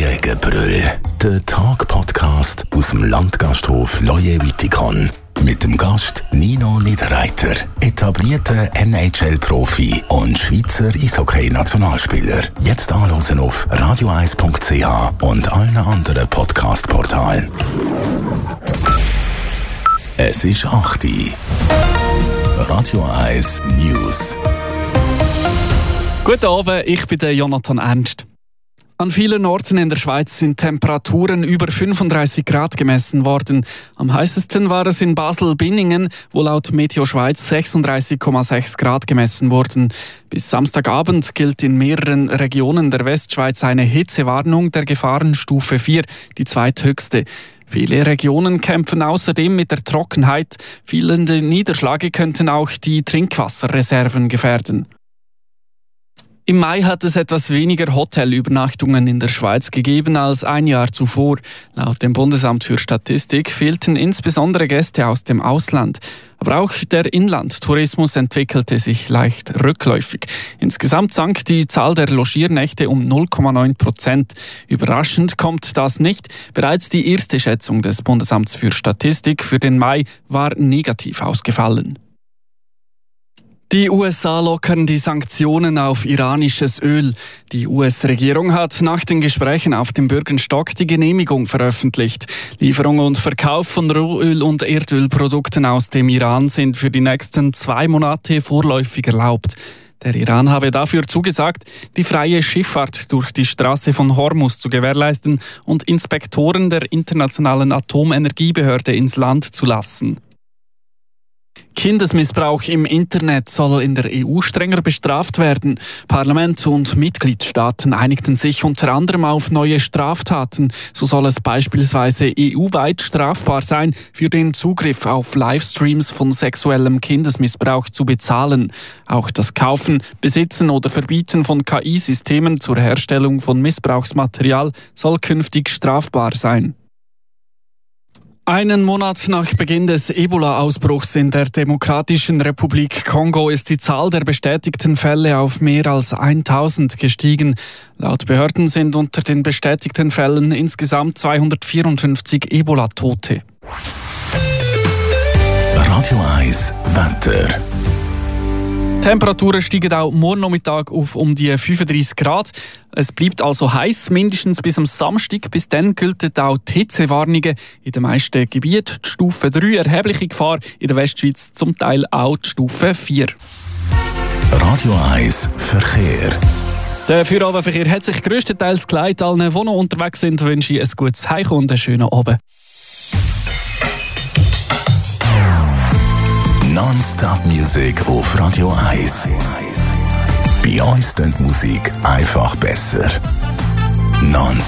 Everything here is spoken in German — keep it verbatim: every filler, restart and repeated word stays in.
Ziegenbrüll, der Tag-Podcast aus dem Landgasthof Loje Wittikon. Mit dem Gast Nino Niederreiter, etablierter N H L-Profi und Schweizer Eishockey-Nationalspieler. Jetzt anhören auf radio eis punkt c h und allen anderen Podcast-Portalen. Es ist acht Uhr. Radio eins News. Guten Abend, ich bin der Jonathan Ernst. An vielen Orten in der Schweiz sind Temperaturen über fünfunddreißig Grad gemessen worden. Am heißesten war es in Basel-Binningen, wo laut Meteo Schweiz sechsunddreißig Komma sechs Grad gemessen wurden. Bis Samstagabend gilt in mehreren Regionen der Westschweiz eine Hitzewarnung der Gefahrenstufe vier, die zweithöchste. Viele Regionen kämpfen außerdem mit der Trockenheit. Fehlende Niederschläge könnten auch die Trinkwasserreserven gefährden. Im Mai hat es etwas weniger Hotelübernachtungen in der Schweiz gegeben als ein Jahr zuvor. Laut dem Bundesamt für Statistik fehlten insbesondere Gäste aus dem Ausland. Aber auch der Inlandtourismus entwickelte sich leicht rückläufig. Insgesamt sank die Zahl der Logiernächte um null Komma neun Prozent. Überraschend kommt das nicht. Bereits die erste Schätzung des Bundesamts für Statistik für den Mai war negativ ausgefallen. Die U S A lockern die Sanktionen auf iranisches Öl. Die U S-Regierung hat nach den Gesprächen auf dem Bürgenstock die Genehmigung veröffentlicht. Lieferung und Verkauf von Rohöl- und Erdölprodukten aus dem Iran sind für die nächsten zwei Monate vorläufig erlaubt. Der Iran habe dafür zugesagt, die freie Schifffahrt durch die Straße von Hormuz zu gewährleisten und Inspektoren der Internationalen Atomenergiebehörde ins Land zu lassen. Kindesmissbrauch im Internet soll in der E U strenger bestraft werden. Parlament und Mitgliedstaaten einigten sich unter anderem auf neue Straftaten. So soll es beispielsweise E U-weit strafbar sein, für den Zugriff auf Livestreams von sexuellem Kindesmissbrauch zu bezahlen. Auch das Kaufen, Besitzen oder Verbieten von K I-Systemen zur Herstellung von Missbrauchsmaterial soll künftig strafbar sein. Einen Monat nach Beginn des Ebola-Ausbruchs in der Demokratischen Republik Kongo ist die Zahl der bestätigten Fälle auf mehr als eintausend gestiegen. Laut Behörden sind unter den bestätigten Fällen insgesamt zweihundertvierundfünfzig Ebola-Tote. Radio eins Wetter. Die Temperaturen steigen auch morgen Nachmittag auf um die fünfunddreißig Grad. Es bleibt also heiß, mindestens bis am Samstag. Bis dann gelten auch die Hitzewarnungen. In den meisten Gebieten die Stufe drei, erhebliche Gefahr. In der Westschweiz zum Teil auch die Stufe vier. Radio eins Verkehr. Der Feierabendverkehr hat sich grösstenteils geleitet. Allen, die noch unterwegs sind, wünsche ich ein gutes Heimkommen und einen schönen Abend. Non-Stop-Musik auf Radio eins. Bei uns klingt Musik einfach besser. Non